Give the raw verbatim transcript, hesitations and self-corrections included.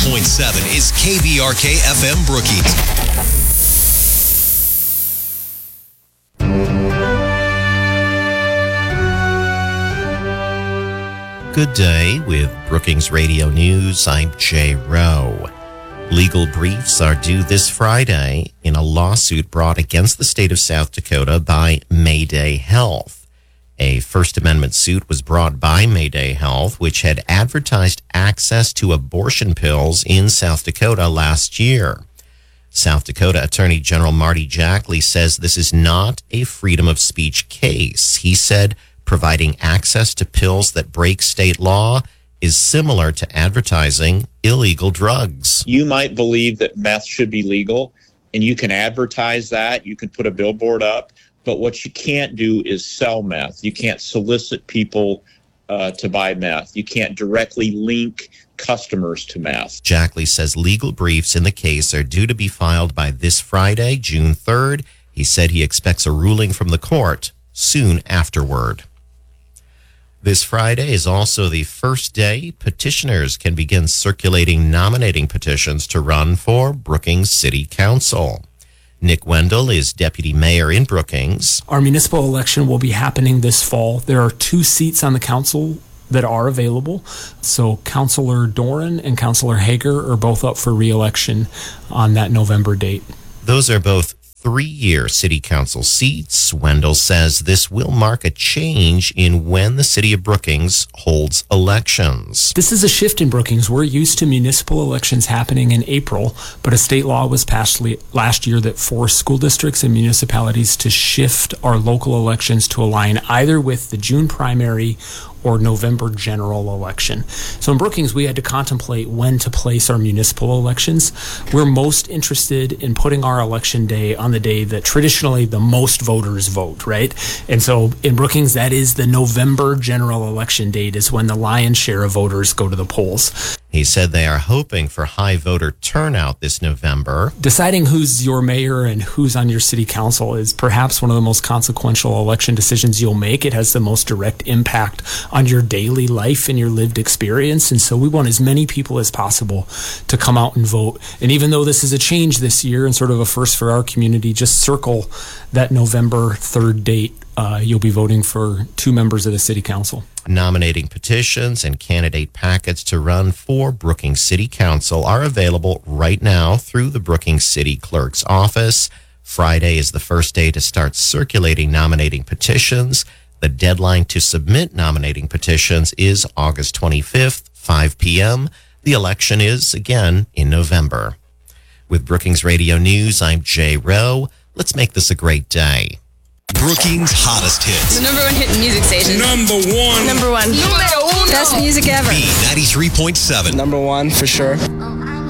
point seven is K V R K F M Brookings. Good day with Brookings Radio News. I'm Jay Rowe. Legal briefs are due this Friday in a lawsuit brought against the state of South Dakota by Mayday Health. A First Amendment suit was brought by Mayday Health, which had advertised access to abortion pills in South Dakota last year. South Dakota Attorney General Marty Jackley says this is not a freedom of speech case. He said providing access to pills that break state law is similar to advertising illegal drugs. You might believe that meth should be legal, and you can advertise that. You can put a billboard up, but what you can't do is sell meth. You can't solicit people uh, to buy meth. You can't directly link customers to meth. Jackley says legal briefs in the case are due to be filed by this Friday, June third. He said he expects a ruling from the court soon afterward. This Friday is also the first day petitioners can begin circulating nominating petitions to run for Brookings City Council. Nick Wendell is deputy mayor in Brookings. Our municipal election will be happening this fall. There are two seats on the council that are available. So Councilor Doran and Councilor Hager are both up for re-election on that November date. Those are both three-year city council seats. Wendell says this will mark a change in when the city of Brookings holds elections. This is a shift in Brookings. We're used to municipal elections happening in April, but a state law was passed last year that forced school districts and municipalities to shift our local elections to align either with the June primary or November general election. So in Brookings, we had to contemplate when to place our municipal elections. We're most interested in putting our election day on the day that traditionally the most voters vote, right? And so in Brookings, that is the November general election date is when the lion's share of voters go to the polls. He said they are hoping for high voter turnout this November. Deciding who's your mayor and who's on your city council is perhaps one of the most consequential election decisions you'll make. It has the most direct impact on your daily life and your lived experience. And so we want as many people as possible to come out and vote. And even though this is a change this year and sort of a first for our community, just circle that November third date. Uh, you'll be voting for two members of the city council. Nominating petitions and candidate packets to run for Brookings City Council are available right now through the Brookings City Clerk's office. Friday is the first day to start circulating nominating petitions. The deadline to submit nominating petitions is August twenty-fifth, five p.m. The election is, again, in November. With Brookings Radio News, I'm Jay Rowe. Let's make this a great day. Brookings' hottest hits. The number one hit music station. Number one. Number one. Numero uno. Best music ever. B ninety-three point seven. Number one, for sure. Oh,